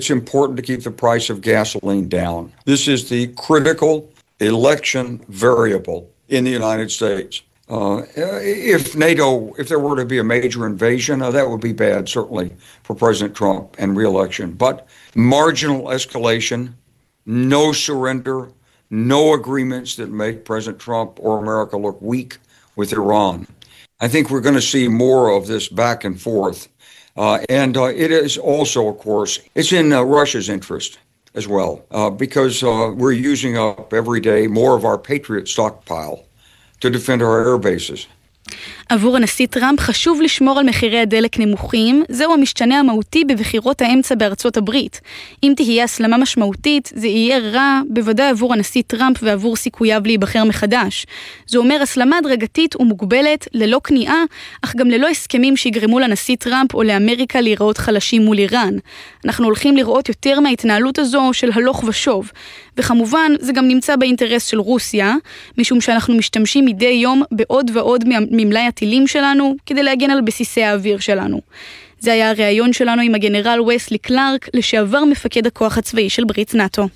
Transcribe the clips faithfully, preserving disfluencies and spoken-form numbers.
it's important to keep the price of gasoline down. This is the critical election variable in the United States. Uh, if NATO, if there were to be a major invasion, uh, that would be bad, certainly, for President Trump and re-election. But marginal escalation, no surrender, no agreements that make President Trump or America look weak with Iran. I think we're going to see more of this back and forth. Uh, and uh, it is also, of course, it's in uh, Russia's interest as well, uh, because uh, we're using up every day more of our Patriot stockpile to defend our air bases. עבור הנשיא טראמפ חשוב לשמור על מחירי הדלק נמוכים, זהו המשתנה המהותי בבחירות האמצע בארצות הברית. אם תהיה הסלמה משמעותית, זה יהיה רע בוודאי עבור הנשיא טראמפ ועבור סיכוייו להיבחר מחדש. זה אומר הסלמה הדרגתית ומוגבלת, ללא כניעה, אך גם ללא הסכמים שיגרמו לנשיא טראמפ או לאמריקה להיראות חלשים מול איראן. אנחנו הולכים לראות יותר מההתנהלות הזו של הלוך ושוב. וכמובן, זה גם נמצא באינטרס של רוסיה, משום שאנחנו משתמשים מדי יום בעוד ועוד ממלאי הטילים שלנו, כדי להגן על בסיסי האוויר שלנו. זה היה הראיון שלנו עם הגנרל וסלי קלארק, לשעבר מפקד הכוח הצבאי של ברית נאטו.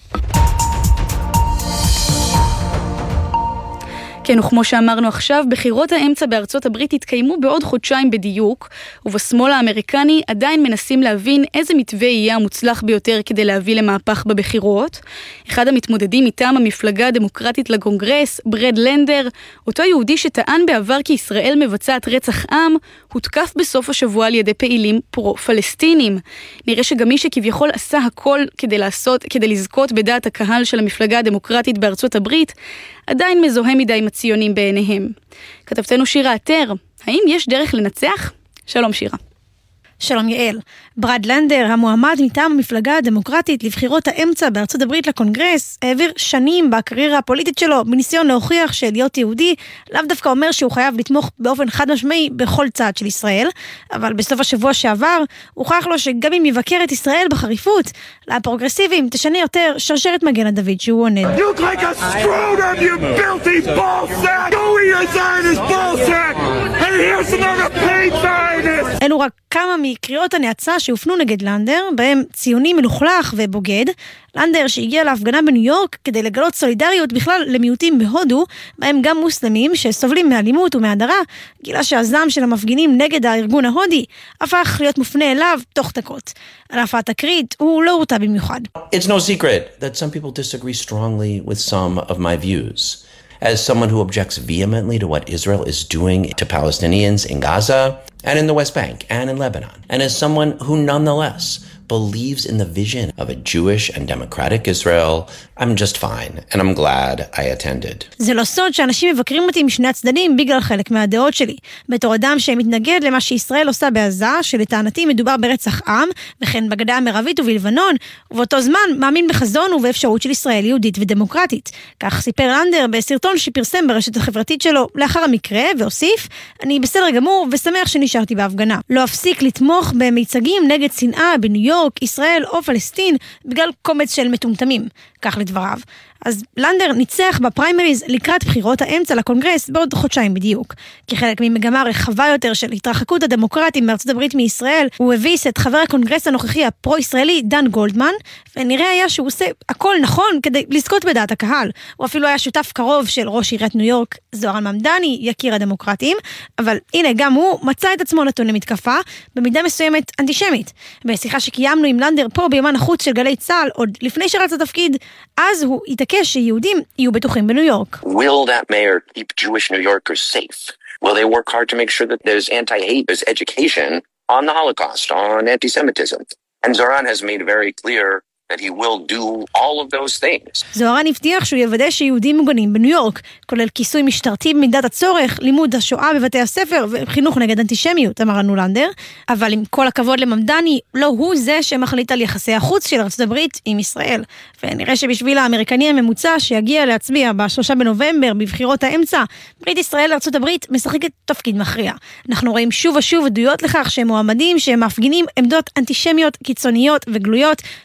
כן, וכמו שאמרנו עכשיו, בחירות האמצע בארצות הברית התקיימו בעוד חודשיים בדיוק, ובשמאל האמריקני עדיין מנסים להבין איזה מתווה יהיה המוצלח ביותר כדי להביא למהפך בבחירות. אחד המתמודדים מטעם המפלגה הדמוקרטית לקונגרס, ברד לנדר, אותו יהודי שטען בעבר כי ישראל מבצעת רצח עם, הותקף בסוף השבוע על ידי פעילים פרו-פלסטינים. נראה שגם מי שכביכול עשה הכל כדי לעשות, כדי לזכות בדעת הקהל של המפלגה הדמוקרטית בארצות הברית, עדיין מזוהה מדי עם הציונים בעיניהם. כתבתנו שירה עטר, האם יש דרך לנצח? שלום שירה. שלום יעל. ברד לנדר, המועמד מטעם המפלגה הדמוקרטית לבחירות האמצע בארצות הברית לקונגרס, העביר שנים בקריירה הפוליטית שלו בניסיון להוכיח שלהיות יהודי לאו דווקא אומר שהוא חייב לתמוך באופן חד משמעי בכל צעד של ישראל, אבל בסוף השבוע שעבר הוכח לו שגם אם יבקר את ישראל בחריפות, לפרוגרסיבים תשנה יותר שרשרת מגן הדוד שהוא עונד. You like a scrotum, you filthy ballsack! Go eat your Zionist ballsack! And here's another paid Zionist! אלו רק כמה מקריאות הנאצה שהופנו נגד לנדר, בהם ציוני מלוכלך ובוגד. לנדר שהגיע להפגנה בניו יורק כדי לגלות סולידריות בכלל למיעוטים בהודו, בהם גם מוסלמים שסובלים מאלימות ומהדרה, גילה שהזעם של המפגינים נגד הארגון ההודי הפך להיות מופנה אליו תוך דקות. על אף התקרית הוא לא הורתע במיוחד. It's no secret that some people disagree strongly with some of my views. As someone who objects vehemently to what Israel is doing to Palestinians in Gaza and in the West Bank and in Lebanon, and as someone who nonetheless believes in the vision of a Jewish and democratic Israel, I'm just fine, and I'm glad I attended. זה לא סוד שאנשים מבקרים אותי משני הצדדים בגלל חלק מהדעות שלי. בתור אדם שמתנגד למה שישראל עושה בעזה, שלטענתי מדובר ברצח עם, וכן בגדה המערבית ובלבנון, ובאותו זמן מאמין בחזון ובאפשרות של ישראל יהודית ודמוקרטית. כך סיפר לנדר בסרטון שפרסם ברשת החברתית שלו לאחר המקרה, והוסיף, אני בסדר גמור ושמח שנשארתי בהפגנה. לא אפסיק לתמוך במיצגים נגד שנאה בניו יורק, ישראל או פלסטין בגלל קומץ של מטומטמים. כך לדבריו. אז לנדר ניצח בפריימריז לקראת בחירות האמצע לקונגרס בעוד חודשיים בדיוק. כחלק ממגמה רחבה יותר של התרחקות הדמוקרטים מארצות הברית מישראל, הוא הביס את חבר הקונגרס הנוכחי הפרו-ישראלי דן גולדמן, ונראה היה שהוא עושה הכל נכון כדי לזכות בדעת הקהל. הוא אפילו היה שותף קרוב של ראש עיריית ניו יורק, זוהרן ממדני, יקיר הדמוקרטים, אבל הנה גם הוא מצא את עצמו נתון למתקפה, במידה מסוימת אנטישמית. בשיחה שקיימנו עם לנדר פה ביומן החוץ של גלי צה"ל, עוד לפני שרץ התפקיד, אז הוא התעקש שיהודים יהיו בטוחים בניו יורק. Will that mayor keep Jewish New Yorkers safe? Will they work hard to make sure that there's anti-hate, there's education on the Holocaust, on anti-Semitism? And Zoran has made very clear that he will do all of those things. זוהרן הבטיח שהוא יוודא שיהודים מוגנים בניו יורק, כולל כיסוי משטרתי במידת הצורך, לימוד השואה בבתי הספר וחינוך נגד אנטישמיות, אמר לנו לנדר. אבל עם כל הכבוד לממדני, לא הוא זה שמחליט על יחסי החוץ של ארצות הברית עם ישראל. ונראה שבשביל האמריקני הממוצע שיגיע להצביע בשלושה בנובמבר בבחירות האמצע, ברית ישראל לארצות הברית משחקת תפקיד מכריע. אנחנו רואים שוב ושוב עדויות לכך שהם מועמדים שהם מפגינים עמדות אנטישמיות קיצוניות וגלויות, כמו עבדו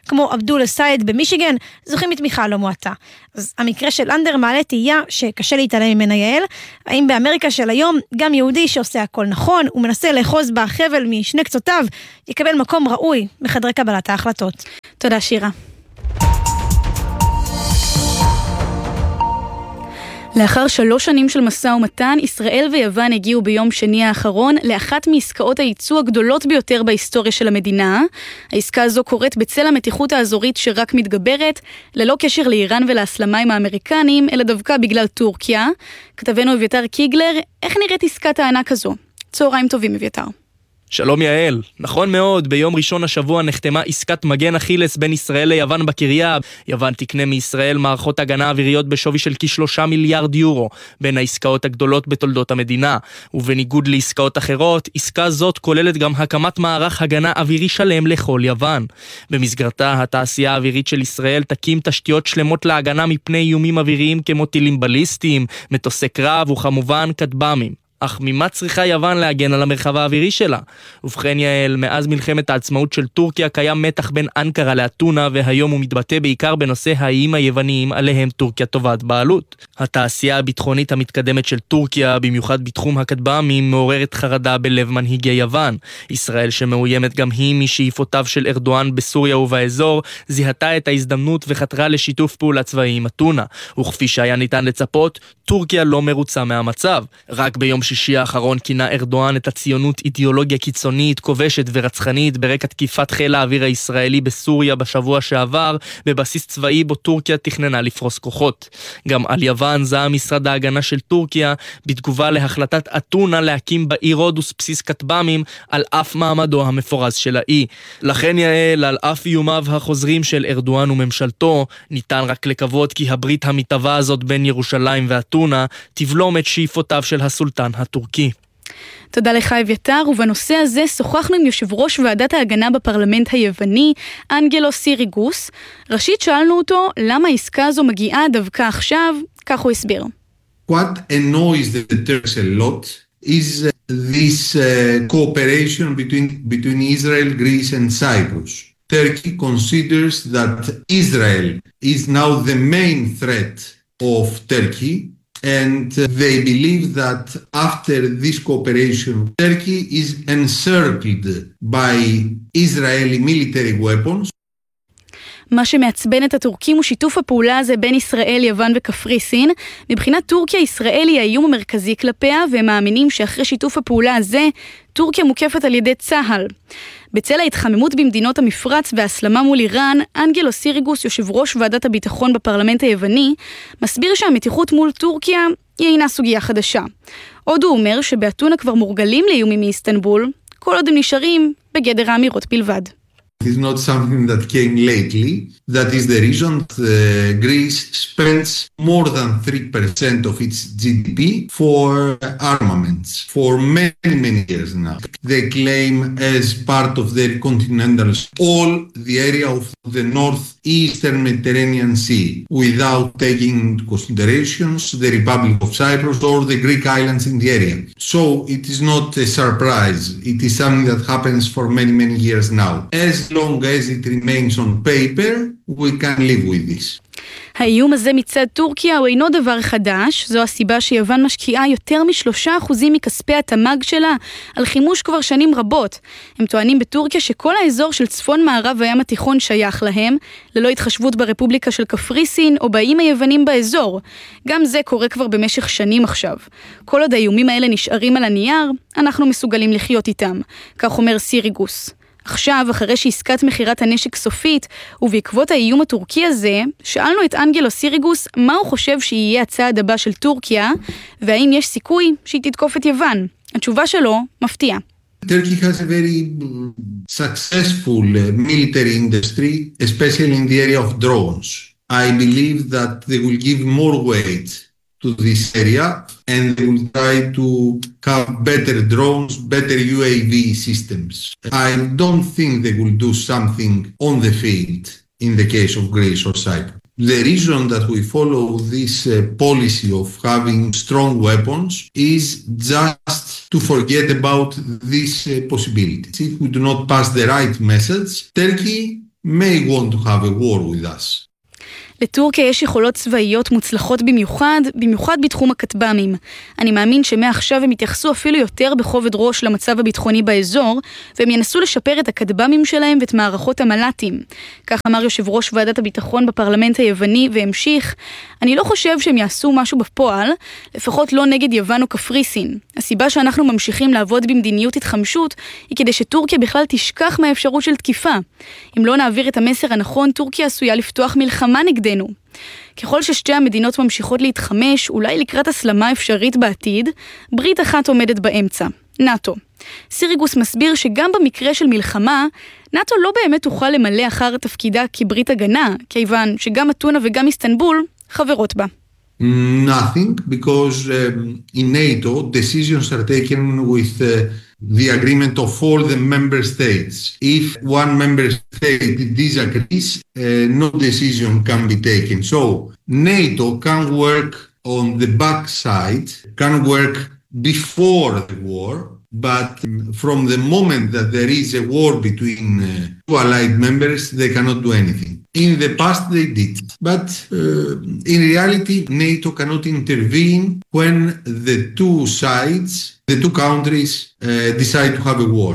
עבדול אסייד במישיגן זוכים מתמיכה לא מועטה. אז המקרה של אנדר מעלה תהייה שקשה להתעלם ממנה יעל, האם באמריקה של היום גם יהודי שעושה הכל נכון ומנסה לאחוז בחבל משני קצותיו יקבל מקום ראוי בחדרי קבלת ההחלטות. תודה שירה. לאחר שלוש שנים של מסע ומתן, ישראל ויוון הגיעו ביום שני האחרון לאחת מעסקאות הייצוא הגדולות ביותר בהיסטוריה של המדינה. העסקה הזו קורית בצל המתיחות האזורית שרק מתגברת, ללא קשר לאיראן ולהסלמיים האמריקנים, אלא דווקא בגלל טורקיה. כתבנו אביתר קיגלר, איך נראית עסקת הענק הזו? צהריים טובים אביתר. שלום יעל, נכון מאוד, ביום ראשון השבוע נחתמה עסקת מגן אכילס בין ישראל ליוון בקריה. יוון תקנה מישראל מערכות הגנה אוויריות בשווי של כשלושה מיליארד יורו, בין העסקאות הגדולות בתולדות המדינה. ובניגוד לעסקאות אחרות, עסקה זאת כוללת גם הקמת מערך הגנה אווירי שלם לכל יוון. במסגרתה, התעשייה האווירית של ישראל תקים תשתיות שלמות להגנה מפני איומים אוויריים כמו טילים בליסטיים, מטוסי קרב וכמובן כטב"מים. אך ממה צריכה יוון להגן על המרחב האווירי שלה? ובכן יעל, מאז מלחמת העצמאות של טורקיה קיים מתח בין אנקרה לאתונה, והיום הוא מתבטא בעיקר בנושא האיים היווניים עליהם טורקיה תובעת בעלות. התעשייה הביטחונית המתקדמת של טורקיה, במיוחד בתחום הכטב"מים, מעוררת חרדה בלב מנהיגי יוון. ישראל שמאוימת גם היא משאיפותיו של ארדואן בסוריה ובאזור, זיהתה את ההזדמנות וחתרה לשיתוף פעולה צבאי עם אתונה. וכפי שהיה ניתן לצפות, טורקיה לא מרוצה מהמצב. רק ביום שישי האחרון כינה ארדואן את הציונות אידיאולוגיה קיצונית, כובשת ורצחנית ברקע תקיפת חיל האוויר הישראלי בסוריה בשבוע שעבר, בבסיס צבאי בו טורקיה תכננה לפרוס כוחות. גם על יוון זעם משרד ההגנה של טורקיה בתגובה להחלטת אתונה להקים בעיר רודוס בסיס כטב"מים על אף מעמדו המפורז של האי. לכן יעל, על אף איומיו החוזרים של ארדואן וממשלתו, ניתן רק לקוות כי הברית המתהווה הזאת בין ירושלים ואתונה תבלום את שאיפותיו של הסולטן הטורקי. תודה לך אביתר, ובנושא הזה שוחחנו עם יושב ראש ועדת ההגנה בפרלמנט היווני, אנגלו סיריגוס. ראשית שאלנו אותו למה העסקה הזו מגיעה דווקא עכשיו, כך הוא הסביר. What annoys the Turks a lot is this uh, cooperation between, between Israel, Greece and Cyprus. Turkey considers that Israel is now the main threat of Turkey, and they believe that after this cooperation, Turkey is encircled by Israeli military weapons. מה שמעצבן את הטורקים הוא שיתוף הפעולה הזה בין ישראל, יוון וקפריסין. מבחינת טורקיה, ישראל היא האיום המרכזי כלפיה, והם מאמינים שאחרי שיתוף הפעולה הזה, טורקיה מוקפת על ידי צה"ל. בצל ההתחממות במדינות המפרץ והסלמה מול איראן, אנגלו סיריגוס, יושב ראש ועדת הביטחון בפרלמנט היווני, מסביר שהמתיחות מול טורקיה היא אינה סוגיה חדשה. עוד הוא אומר שבאתונה כבר מורגלים לאיומים מאיסטנבול, כל עוד הם נשארים בגדר האמירות בלבד. It's not something that came lately. That is the reason that uh, Greece spends more than three percent of its G D P for armaments for many, many years now. They claim as part of their continental all the area of the northeastern Mediterranean Sea without taking into considerations the Republic of Cyprus or the Greek islands in the area. So it is not a surprise. It is something that happens for many, many years now. As long as it remains on paper, we can live with this. האיום הזה מצד טורקיה הוא אינו דבר חדש, זו הסיבה שיוון משקיעה יותר משלושה אחוזים מכספי התמ"ג שלה על חימוש כבר שנים רבות. הם טוענים בטורקיה שכל האזור של צפון מערב הים התיכון שייך להם, ללא התחשבות ברפובליקה של קפריסין או באיים היוונים באזור. גם זה קורה כבר במשך שנים עכשיו. כל עוד האיומים האלה נשארים על הנייר, אנחנו מסוגלים לחיות איתם, כך אומר סיריגוס. עכשיו, אחרי שעסקת מחירת הנשק סופית, ובעקבות האיום הטורקי הזה, שאלנו את אנגלו סיריגוס מה הוא חושב שיהיה הצעד הבא של טורקיה, והאם יש סיכוי שהיא תתקוף את יוון. התשובה שלו מפתיעה. Turkey has a very successful military industry, especially in the area of drones. I believe that they will give more weight to this area and they will try to have better drones, better U A V systems. I don't think they will do something on the field in the case of Greece or Cyprus. The reason that we follow this uh, policy of having strong weapons is just to forget about this uh, possibility. If we do not pass the right message, Turkey may want to have a war with us. לטורקיה יש יכולות צבאיות מוצלחות במיוחד, במיוחד בתחום הכטב"מים. אני מאמין שמעכשיו הם יתייחסו אפילו יותר בכובד ראש למצב הביטחוני באזור, והם ינסו לשפר את הכטב"מים שלהם ואת מערכות המל"טים. כך אמר יושב ראש ועדת הביטחון בפרלמנט היווני והמשיך, אני לא חושב שהם יעשו משהו בפועל, לפחות לא נגד יוון או קפריסין. הסיבה שאנחנו ממשיכים לעבוד במדיניות התחמשות היא כדי שטורקיה בכלל תשכח מהאפשרות של תקיפה. אם לא נעביר את המסר הנכון, טורקיה עשויה לפתוח מלחמה נגדנו. ככל ששתי המדינות ממשיכות להתחמש, אולי לקראת הסלמה אפשרית בעתיד, ברית אחת עומדת באמצע, נאטו. סיריגוס מסביר שגם במקרה של מלחמה, נאטו לא באמת תוכל למלא אחר תפקידה כברית הגנה, כיוון שגם אתונה וגם איסטנבול חברות בה. Nothing, because um, in NATO decisions are taken with uh, the agreement of all the member states. If one member state disagrees, uh, no decision can be taken. So NATO can work on the backside, can work before the war, but from the moment that there is a war between uh, two allied members, they cannot do anything. In the past they did, but uh, in reality NATO cannot intervene when the two sides, the two countries uh, decide to have a war.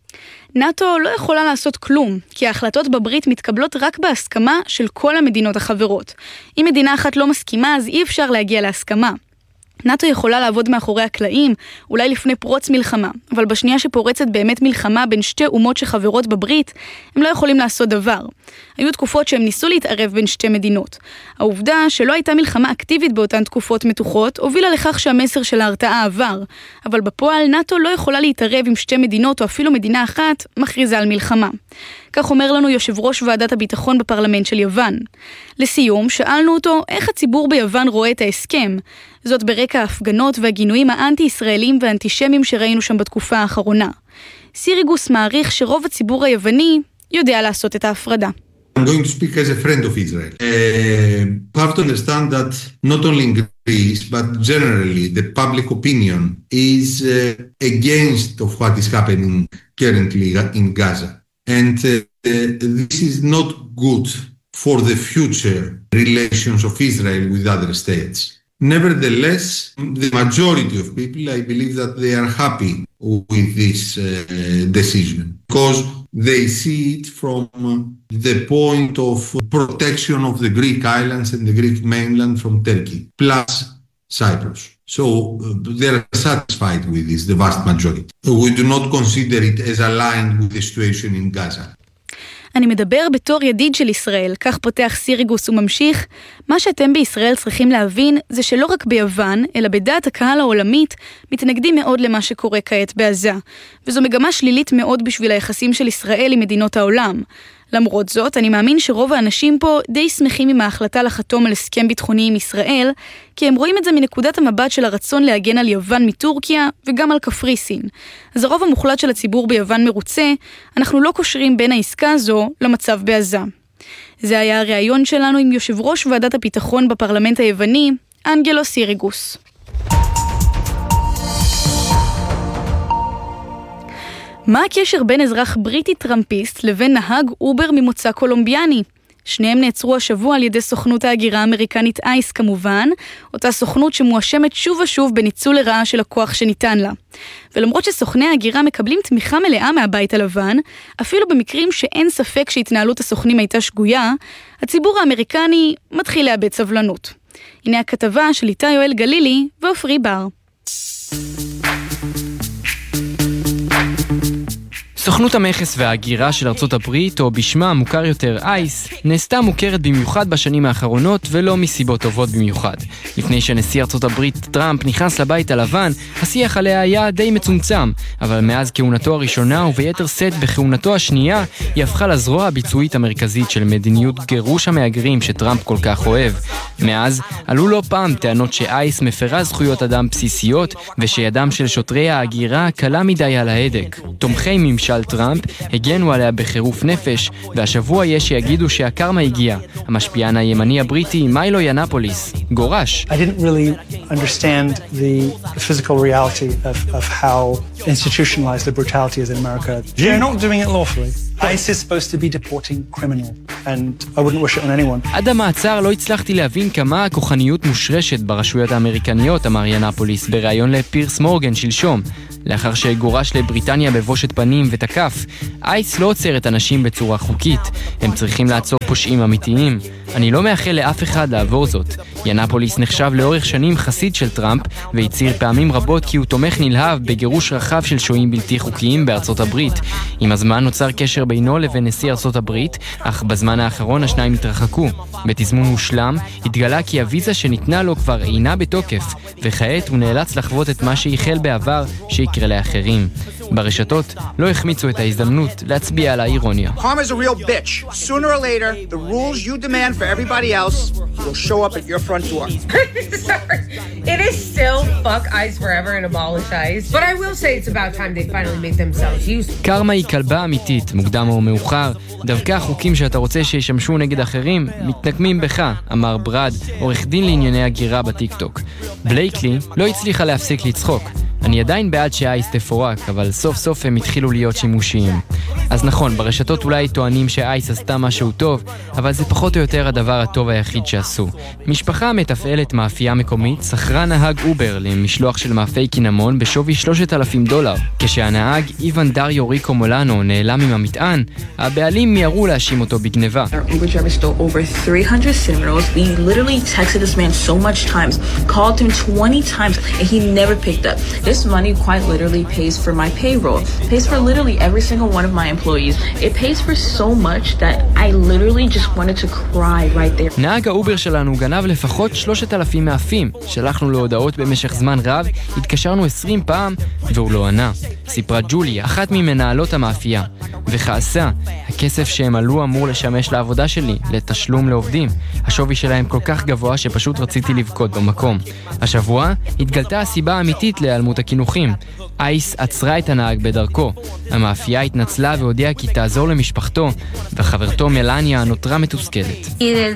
נאטו לא יכולה לעשות כלום, כי ההחלטות בברית מתקבלות רק בהסכמה של כל המדינות החברות. אם מדינה אחת לא מסכימה, אז אי אפשר להגיע להסכמה. נאטו יכולה לעבוד מאחורי הקלעים, אולי לפני פרוץ מלחמה, אבל בשנייה שפורצת באמת מלחמה בין שתי אומות שחברות בברית, הם לא יכולים לעשות דבר. היו תקופות שהם ניסו להתערב בין שתי מדינות. העובדה שלא הייתה מלחמה אקטיבית באותן תקופות מתוחות, הובילה לכך שהמסר של ההרתעה עבר, אבל בפועל נאטו לא יכולה להתערב עם שתי מדינות או אפילו מדינה אחת מכריזה על מלחמה. כך אומר לנו יושב ראש ועדת הביטחון בפרלמנט של יוון. לסיום, שאלנו אותו איך הציבור ביוון רואה את ההסכם. זאת ברקע ההפגנות והגינויים האנטי-ישראלים והאנטישמיים שראינו שם בתקופה האחרונה. סיריגוס מעריך שרוב הציבור היווני יודע לעשות את ההפרדה. I'm going to speak as a friend of Israel. Uh, you have to understand that not only in Greece, but generally the public opinion is uh, against of what is happening currently in Gaza. And uh, uh, this is not good for the future relations of Israel with other states. Nevertheless, the majority of people, I believe that they are happy with this uh, decision because they see it from the point of protection of the Greek islands and the Greek mainland from Turkey, plus Cyprus. So uh, they are satisfied with this, the vast majority. We do not consider it as aligned with the situation in Gaza. אני מדבר בתור ידיד של ישראל, כך פותח סיריגוס וממשיך. מה שאתם בישראל צריכים להבין זה שלא רק ביוון, אלא בדעת הקהל העולמית, מתנגדים מאוד למה שקורה כעת בעזה. וזו מגמה שלילית מאוד בשביל היחסים של ישראל עם מדינות העולם. למרות זאת, אני מאמין שרוב האנשים פה די שמחים עם ההחלטה לחתום על הסכם ביטחוני עם ישראל, כי הם רואים את זה מנקודת המבט של הרצון להגן על יוון מטורקיה וגם על קפריסין. אז הרוב המוחלט של הציבור ביוון מרוצה, אנחנו לא קושרים בין העסקה הזו למצב בעזה. זה היה הראיון שלנו עם יושב ראש ועדת הביטחון בפרלמנט היווני, אנגלו סיריגוס. מה הקשר בין אזרח בריטי טראמפיסט לבין נהג אובר ממוצא קולומביאני? שניהם נעצרו השבוע על ידי סוכנות ההגירה האמריקנית אייס כמובן, אותה סוכנות שמואשמת שוב ושוב בניצול לרעה של הכוח שניתן לה. ולמרות שסוכני ההגירה מקבלים תמיכה מלאה מהבית הלבן, אפילו במקרים שאין ספק שהתנהלות הסוכנים הייתה שגויה, הציבור האמריקני מתחיל לאבד סבלנות. הנה הכתבה של איתי יואל גלילי ואופרי בר. סוכנות המכס וההגירה של ארצות הברית, או בשמה המוכר יותר אייס, נעשתה מוכרת במיוחד בשנים האחרונות ולא מסיבות טובות במיוחד. לפני שנשיא ארצות הברית טראמפ נכנס לבית הלבן, השיח עליה היה די מצומצם, אבל מאז כהונתו הראשונה וביתר סט בכהונתו השנייה, היא הפכה לזרוע הביצועית המרכזית של מדיניות גירוש המהגרים שטראמפ כל כך אוהב. מאז עלו לא פעם טענות שאייס מפרה זכויות אדם בסיסיות ושידם של שוטרי ההגירה קלה מדי על ההדק. תומכי ממשל טראמפ הגנו עליה בחירוף נפש, והשבוע יש שיגידו שהקרמה הגיעה. המשפיען הימני הבריטי מיילו ינאפוליס גורש. I didn't really understand the physical reality of, of how institutionalized the brutality is in America. They're not doing it lawfully. ICE is supposed to be deporting criminal, and I wouldn't wish it on anyone. עד המעצר לא הצלחתי להבין כמה הכוחניות מושרשת ברשויות האמריקניות, אמר ינאפוליס בריאיון לפירס מורגן שלשום. לאחר שגורש לבריטניה בבושת פנים ותקף, אייס לא עוצר את אנשים בצורה חוקית. הם צריכים לעצור פושעים אמיתיים. אני לא מאחל לאף אחד לעבור זאת. ינאפוליס נחשב לאורך שנים חסיד של טראמפ, והצהיר פעמים רבות כי הוא תומך נלהב בגירוש רחב של שוהים בלתי חוקיים בארצות הברית. עם הזמן נוצר קשר בינו לבין נשיא ארצות הברית, אך בזמן האחרון השניים התרחקו. בתזמון מושלם התגלה כי הוויזה שניתנה לו כבר אינה בתוקף, וכעת הוא נאלץ לחוות את מה שהחל בעבר שיקרה לאחרים. ברשתות לא החמיצו את ההזדמנות להצביע על האירוניה. Karma's a real bitch. Sooner or later, the rules you demand for everybody else will show up at your front door. Sorry. It is still fuck ICE forever and abolish ICE. But I will say it's about time they finally make themselves useful. קרמה היא כלבה אמיתית, מוקדם או מאוחר. דווקא החוקים שאתה רוצה שישמשו נגד אחרים מתנקמים בך, אמר ברד, עורך דין לענייני הגירה בטיקטוק. בלייקלי לא הצליחה להפסיק לצחוק. אני עדיין בעד שהאייס תפורק, אבל סוף סוף הם התחילו להיות שימושיים. אז נכון, ברשתות אולי טוענים שהאייס עשתה משהו טוב, אבל זה פחות או יותר הדבר הטוב היחיד שעשו. משפחה מתפעלת מאפייה מקומית שכרה נהג אובר למשלוח של מאפי קינמון בשווי שלושת אלפים דולר. כשהנהג איוון דריו ריקו מולנו נעלם עם המטען, הבעלים מיהרו להאשים אותו בגניבה. Our Uber driver stole over three hundred cinnamon rolls. We literally texted this man so much times, called him twenty times, and he never picked up. This money quite literally pays for my payroll, pays for literally every single one of my employees. It pays for so much that I literally just wanted to cry right there. נהג האובר שלנו גנב לפחות שלושת אלפים מאפים. שלחנו לו הודעות במשך זמן רב, התקשרנו עשרים פעם, והוא לא ענה. סיפרה ג'וליה, אחת ממנהלות המאפייה. וכעסה, הכסף שהם עלו אמור לשמש לעבודה שלי, לתשלום לעובדים. השווי שלהם כל כך גבוה שפשוט רציתי לבכות במקום. השבוע התגלתה הסיבה האמיתית להיעלמות הכינוחים. אייס עצרה את הנהג בדרכו. המאפייה התנצלה והודיעה כי תעזור למשפחתו, וחברתו מלניה נותרה מתוסכלת.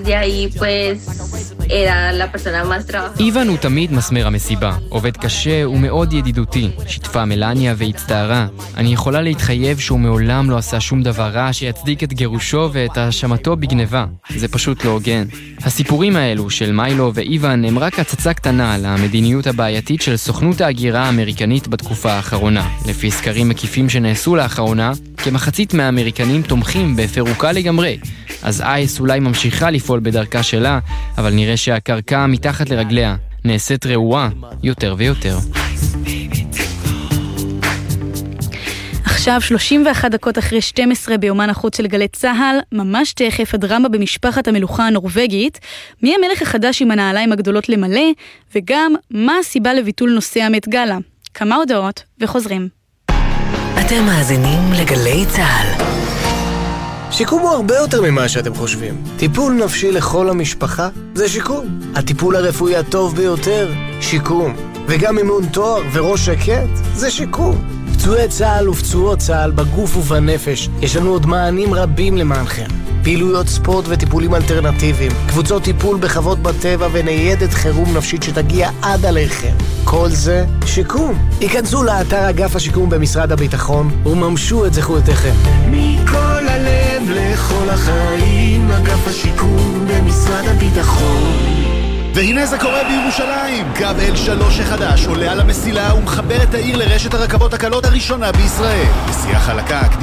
איוון הוא תמיד מסמר המסיבה, עובד קשה ומאוד ידידותי. שיתפה מלניה והצטערה. אני יכולה להתחייב שהוא מעולם לא עשה שום דבר רע שיצדיק את גירושו ואת האשמתו בגניבה. זה פשוט לא הוגן. הסיפורים האלו של מיילו ואיוון הם רק הצצה קטנה על המדיניות הבעייתית של סוכנות ההגירה האמריקנית בתקופה האחרונה. לפי סקרים מקיפים שנעשו לאחרונה, כמחצית מהאמריקנים תומכים בפירוקה לגמרי. אז אייס אולי ממשיכה לפעול בדרכה שלה, אבל נראה שהקרקע מתחת לרגליה נעשית רעועה יותר ויותר. עכשיו שלושים ואחת דקות אחרי שתים עשרה ביומן החוץ של גלי צהל, ממש תכף הדרמה במשפחת המלוכה הנורווגית, מי המלך החדש עם הנעליים הגדולות למלא, וגם מה הסיבה לביטול נושא המת גלה. כמה הודעות וחוזרים. אתם מאזינים לגלי צהל. שיקום הוא הרבה יותר ממה שאתם חושבים. טיפול נפשי לכל המשפחה זה שיקום. הטיפול הרפואי הטוב ביותר, שיקום. וגם אימון תואר וראש שקט זה שיקום. פצועי צהל ופצועות צהל בגוף ובנפש, יש לנו עוד מענים רבים למענכם. פעילויות ספורט וטיפולים אלטרנטיביים, קבוצות טיפול בחוות בטבע וניידת חירום נפשית שתגיע עד עליכם. כל זה שיקום. היכנסו לאתר אגף השיקום במשרד הביטחון וממשו את זכויותיכם. מכל הלב לכל החיים, אגף השיקום במשרד הביטחון. והנה זה קורה בירושלים. קו אל שלוש החדש עולה על המסילה ומחבר את העיר לרשת הרכבות הקלות הראשונה בישראל. נסיעה חלקה,